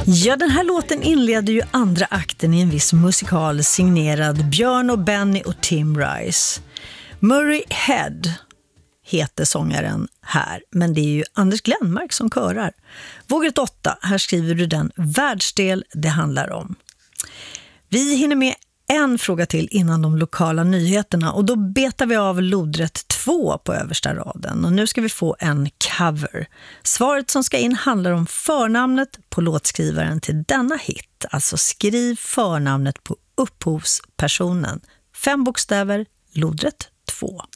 Ja, den här låten inleder ju andra akten i en viss musikal signerad Björn och Benny och Tim Rice. Murray Head heter sångaren här, men det är ju Anders Glenmark som körar. Vågret 8, här skriver du den världsdel det handlar om. Vi hinner med en fråga till innan de lokala nyheterna och då betar vi av lodrätt 2 på översta raden. Och nu ska vi få en cover. Svaret som ska in handlar om förnamnet på låtskrivaren till denna hit. Alltså skriv förnamnet på upphovspersonen. 5 bokstäver, lodrätt 2.